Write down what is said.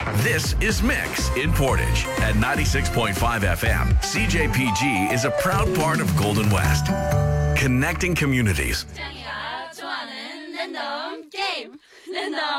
This is Mix in Portage at 96.5 FM. CJPG is a proud part of Golden West, connecting communities. 짱이가 좋아하는 랜덤 게임. 랜덤